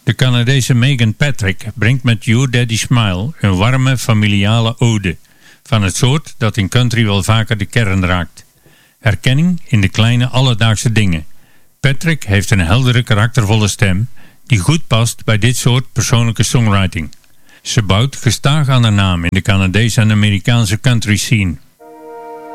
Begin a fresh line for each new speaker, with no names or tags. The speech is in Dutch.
De Canadese Megan Patrick brengt met Your Daddy Smile een warme familiale ode, van het soort dat in country wel vaker de kern raakt. Herkenning in de kleine alledaagse dingen. Patrick heeft een heldere, karaktervolle stem die goed past bij dit soort persoonlijke songwriting. Ze bouwt gestaag aan haar naam in de Canadese en Amerikaanse country scene.